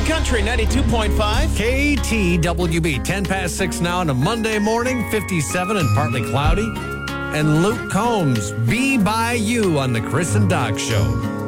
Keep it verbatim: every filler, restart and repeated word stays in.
Country ninety-two point five. K T W B, ten past six now on a Monday morning, fifty-seven and partly cloudy. And Luke Combs, Be By You on the Chris and Doc Show.